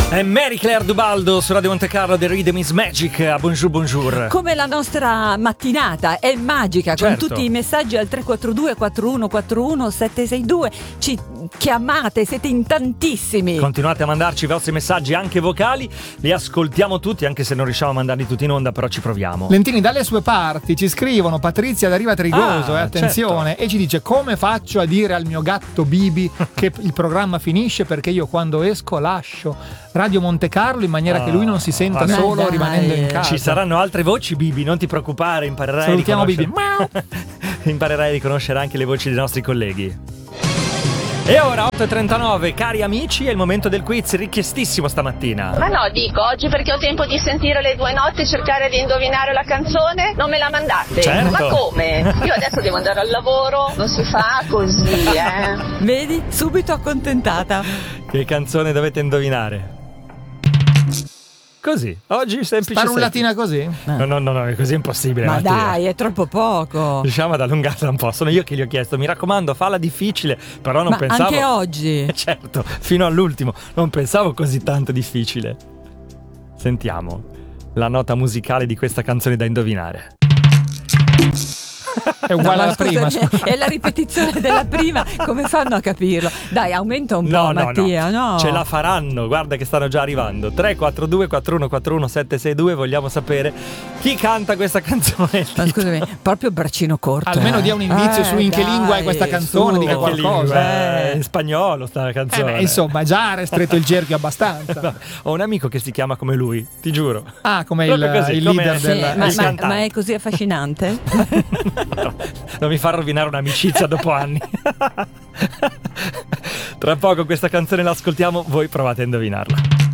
È Mary Claire Dubaldo su Radio Monte Carlo, The Rhythm is Magic. Bonjour, bonjour. Come la nostra mattinata è magica, certo, con tutti i messaggi al 342 4141 762. Ci chiamate, siete in tantissimi. Continuate a mandarci i vostri messaggi anche vocali, li ascoltiamo tutti, anche se non riusciamo a mandarli tutti in onda, però ci proviamo. Lentini, dalle sue parti ci scrivono Patrizia da Riva Trigoso, attenzione, certo, e ci dice: come faccio a dire al mio gatto Bibi che il programma finisce, perché io quando esco lascio Radio Monte Carlo in maniera che lui non si senta solo rimanendo in casa. Ci saranno altre voci, Bibi, non ti preoccupare, imparerai Salutiamo a riconoscere... Bibi. Imparerai a riconoscere anche le voci dei nostri colleghi. E ora 8.39, cari amici, è il momento del quiz richiestissimo stamattina. Ma no, dico, oggi perché ho tempo di sentire le due notti e cercare di indovinare la canzone, non me la mandate? Certo. Ma come? Io adesso devo andare al lavoro, non si fa così, Vedi? Subito accontentata. Che canzone dovete indovinare? Così, oggi semplice. Sparullatina così? No, è così impossibile. Ma Mattia, dai, è troppo poco. riusciamo ad allungarla un po'. Sono io che gli ho chiesto, mi raccomando, falla difficile. Però non Ma pensavo. anche oggi. Certo, fino all'ultimo non pensavo così tanto difficile. Sentiamo la nota musicale di questa canzone da indovinare. È uguale alla prima. È la ripetizione della prima. Come fanno a capirlo? Dai, aumenta un po', Mattia. No. Ce la faranno, guarda che stanno già arrivando. 342 4141 762. Vogliamo sapere chi canta questa canzone. Ma scusami, proprio braccino corto. Almeno dia un indizio su in che lingua è questa canzone, dica qualcosa. In spagnolo sta canzone. Insomma, già ha restretto il cerchio abbastanza. Ho un amico che si chiama come lui, ti giuro. Ah, come Proprio il così, leader Sì, del... ma è così affascinante? Non mi fa rovinare un'amicizia dopo anni. Tra poco questa canzone l'ascoltiamo, voi provate a indovinarla.